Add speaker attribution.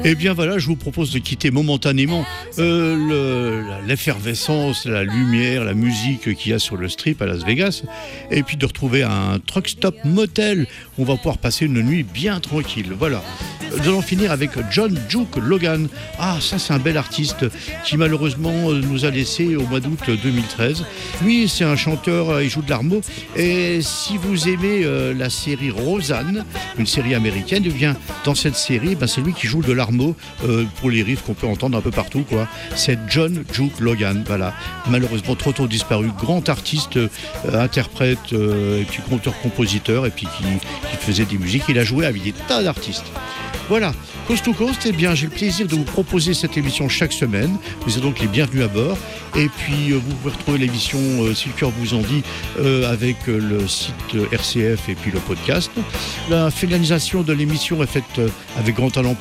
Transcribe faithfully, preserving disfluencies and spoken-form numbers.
Speaker 1: Eh bien voilà, je vous propose de quitter momentanément euh, le, la, l'effervescence, la lumière, la musique qu'il y a sur le strip à Las Vegas, et puis de retrouver un truck stop motel où on va pouvoir passer une nuit bien tranquille. Voilà. Nous allons finir avec John Duke Logan. Ah, ça c'est un bel artiste qui malheureusement nous a laissé au mois d'août deux mille treize. Lui, c'est un chanteur, il joue de l'armo. Et si vous aimez euh, la série Roseanne, une série américaine, eh bien dans cette série, ben, c'est lui qui joue de l'armo euh, pour les riffs qu'on peut entendre un peu partout, quoi. C'est John Duke Logan. Voilà. Malheureusement trop tôt disparu. Grand artiste, euh, interprète, euh, et puis conteur-compositeur, et puis qui, qui faisait des musiques. Il a joué avec des tas d'artistes. Voilà, Coast to Coast, eh bien, j'ai le plaisir de vous proposer cette émission chaque semaine. Vous êtes donc les bienvenus à bord. Et puis, euh, vous pouvez retrouver l'émission, euh, si le cœur vous en dit, euh, avec euh, le site euh, R C F et puis le podcast. La finalisation de l'émission est faite euh, avec grand talent